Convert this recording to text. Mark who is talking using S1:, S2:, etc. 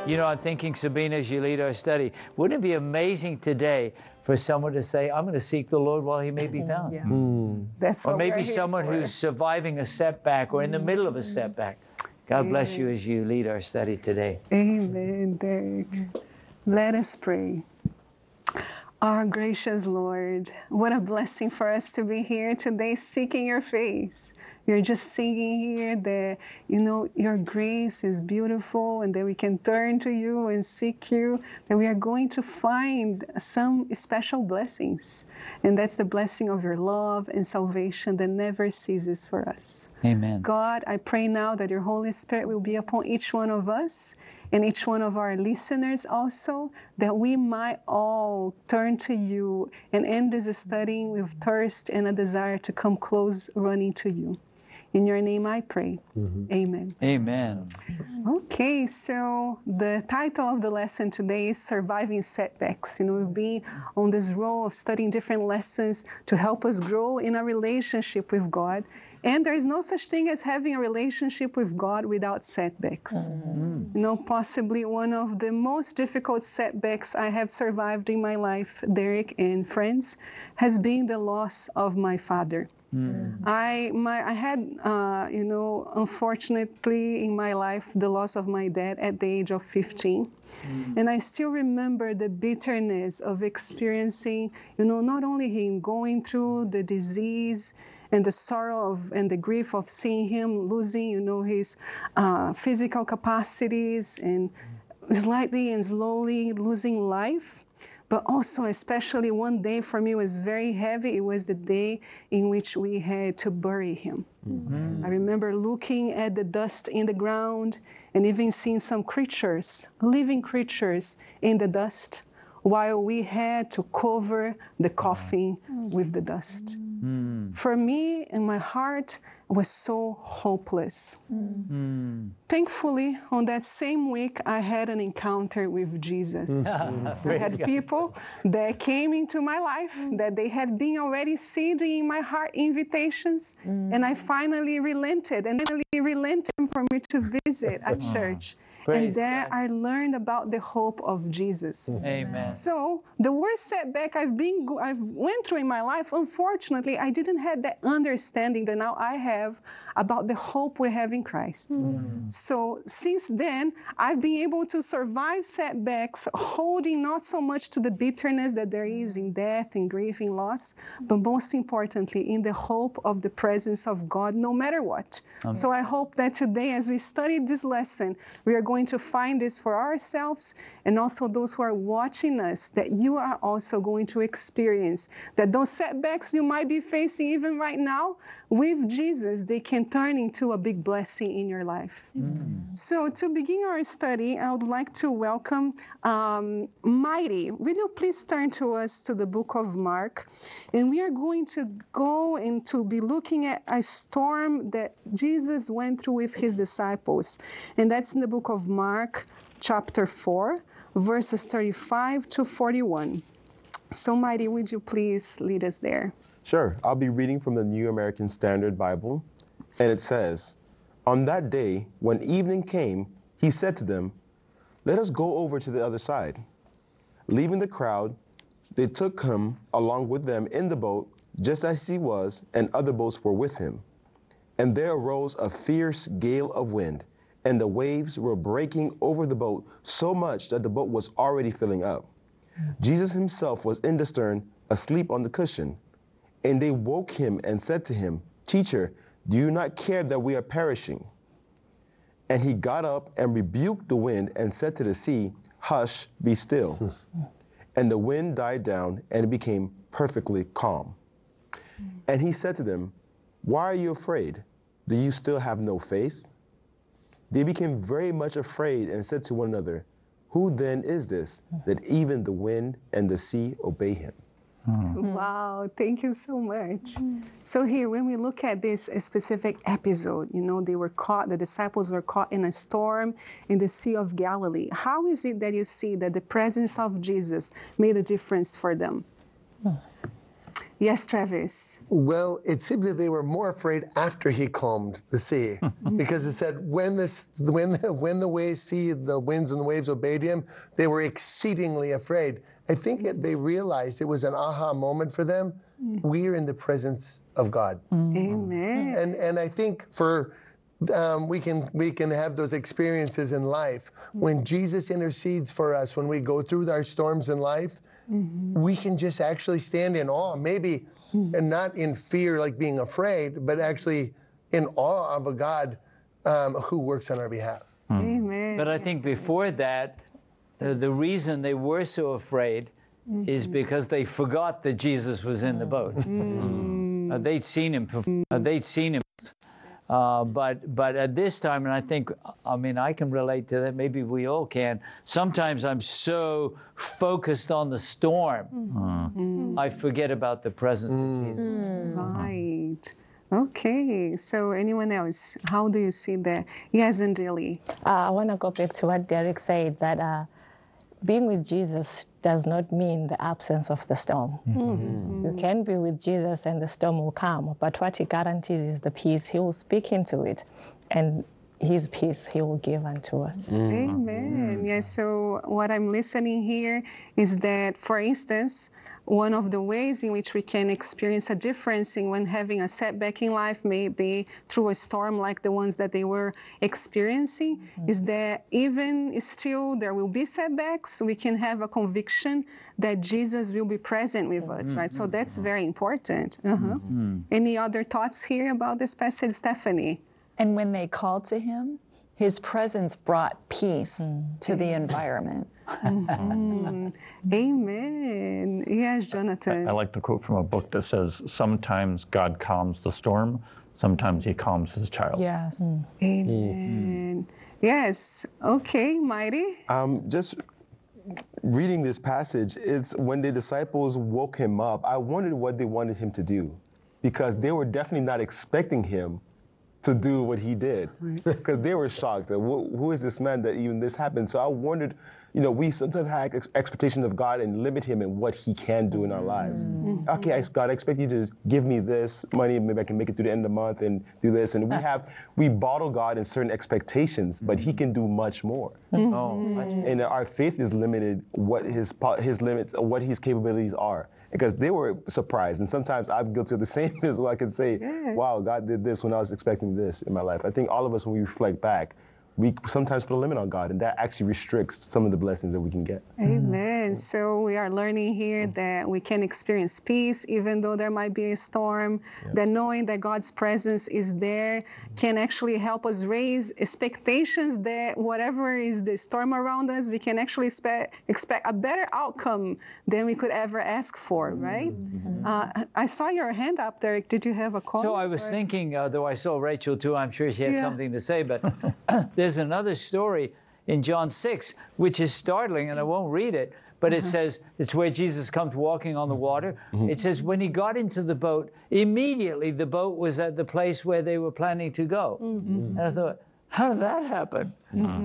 S1: You know, I'm thinking, Sabina, as you lead our study, wouldn't it be amazing today for someone to say, I'm going to seek the Lord while he may be found?
S2: Yeah. That's
S1: Or
S2: what
S1: maybe
S2: we're here
S1: someone
S2: for.
S1: who's surviving a setback or in the middle of a setback. God bless you as you lead our study today.
S2: Amen, Derek. Let us pray. Our gracious Lord, what a blessing for us to be here today seeking your face. You're just singing here that, your grace is beautiful and that we can turn to you and seek you, that we are going to find some special blessings. And that's the blessing of your love and salvation that never ceases for us.
S1: Amen.
S2: God, I pray now that your Holy Spirit will be upon each one of us and each one of our listeners also, that we might all turn to you and end this study with thirst and a desire to come close running to you. In your name I pray. Amen.
S1: Amen.
S2: Okay, so the title of the lesson today is Surviving Setbacks. We've been on this road of studying different lessons to help us grow in a relationship with God. And there is no such thing as having a relationship with God without setbacks. Possibly one of the most difficult setbacks I have survived in my life, Derek and friends, has been the loss of my father. I had, unfortunately in my life, the loss of my dad at the age of 15. And I still remember the bitterness of experiencing, not only him going through the disease and the sorrow and the grief of seeing him losing, his physical capacities and slightly and slowly losing life. But also, especially one day for me was very heavy. It was the day in which we had to bury him. I remember looking at the dust in the ground and even seeing some creatures, living creatures in the dust, while we had to cover the coffin with the dust. For me, in my heart, was so hopeless. Thankfully, on that same week, I had an encounter with Jesus. I had people that came into my life that they had been already seeding in my heart invitations, and I finally relented for me to visit a church. And there I learned about the hope of Jesus.
S1: Amen.
S2: So the worst setback I've went through in my life, unfortunately, I didn't have that understanding that now I have about the hope we have in Christ. So since then, I've been able to survive setbacks, holding not so much to the bitterness that there is in death, in grief, in loss, but most importantly, in the hope of the presence of God, no matter what. So I hope that today, as we study this lesson, we are going to find this for ourselves and also those who are watching us, that you are also going to experience that those setbacks you might be facing even right now, with Jesus, they can turn into a big blessing in your life. So to begin our study, I would like to welcome Mighty. Will you please turn to us to the book of Mark? And we are going to go and to be looking at a storm that Jesus went through with his disciples. And that's in the book of Mark, chapter 4, verses 35 to 41. So Mighty, would you please lead us there?
S3: Sure. I'll be reading from the New American Standard Bible, and it says, "On that day, when evening came, he said to them, 'Let us go over to the other side.' Leaving the crowd, they took him along with them in the boat, just as he was, and other boats were with him. And there arose a fierce gale of wind, and the waves were breaking over the boat so much that the boat was already filling up. Jesus himself was in the stern, asleep on the cushion. And they woke him and said to him, 'Teacher, do you not care that we are perishing?' And he got up and rebuked the wind and said to the sea, 'Hush, be still.' And the wind died down and it became perfectly calm. And he said to them, 'Why are you afraid? Do you still have no faith?' They became very much afraid and said to one another, 'Who then is this, that even the wind and the sea obey him?'"
S2: Wow, thank you so much. So here, when we look at this specific episode, the disciples were caught in a storm in the Sea of Galilee. How is it that you see that the presence of Jesus made a difference for them? Yes, Travis.
S4: Well, it seems that they were more afraid after he calmed the sea, because it said when the winds and the waves obeyed him, they were exceedingly afraid. I think that they realized it was an aha moment for them. We are in the presence of God.
S2: Amen.
S4: And I think for we can have those experiences in life when Jesus intercedes for us. When we go through our storms in life, we can just actually stand in awe, maybe, and not in fear, like being afraid, but actually in awe of a God who works on our behalf.
S2: Amen.
S1: But I think before that, the reason they were so afraid is because they forgot that Jesus was in the boat. They'd seen him. But at this time, and I mean, I can relate to that. Maybe we all can. Sometimes I'm so focused on the storm, I forget about the presence of Jesus.
S2: Right. Okay. So anyone else? How do you see that? Yes, Andeli.
S5: I want to go back to what Derek said, that being with Jesus does not mean the absence of the storm. You can be with Jesus and the storm will come, but what he guarantees is the peace. He will speak into it, and his peace he will give unto us.
S2: Amen. Yes. So what I'm listening here is that, for instance, one of the ways in which we can experience a difference in when having a setback in life, maybe through a storm like the ones that they were experiencing, is that even still there will be setbacks, we can have a conviction that Jesus will be present with us, right? So that's very important. Any other thoughts here about this passage, Stephanie?
S6: And when they called to him, his presence brought peace to the environment.
S2: Amen. Yes, Jonathan.
S7: I like the quote from a book that says, sometimes God calms the storm, sometimes he calms his child.
S6: Yes.
S2: Amen. Yes. Okay, Mighty.
S3: Just reading this passage, it's when the disciples woke him up, I wondered what they wanted him to do, because they were definitely not expecting him to do what he did, because they were shocked that who is this man that even this happened. So I wondered, we sometimes have expectation of God and limit him in what he can do in our lives. Okay, God, I expect you to give me this money, maybe I can make it through the end of the month and do this. And we bottle God in certain expectations, but he can do much more. And our faith is limited what his limits, what his capabilities are. Because they were surprised, and sometimes I'm guilty of the same as well. I can say, wow, God did this when I was expecting this in my life. I think all of us, when we reflect back, we sometimes put a limit on God, and that actually restricts some of the blessings that we can get.
S2: Amen. So we are learning here that we can experience peace even though there might be a storm, that knowing that God's presence is there can actually help us raise expectations that whatever is the storm around us, we can actually expect a better outcome than we could ever ask for, right? I saw your hand up there. Did you have a comment?
S1: So I was thinking, though I saw Rachel too, I'm sure she had something to say, but there's another story in John 6, which is startling, and I won't read it, but it says, it's where Jesus comes walking on the water. It says, when he got into the boat, immediately the boat was at the place where they were planning to go. And I thought, how did that happen?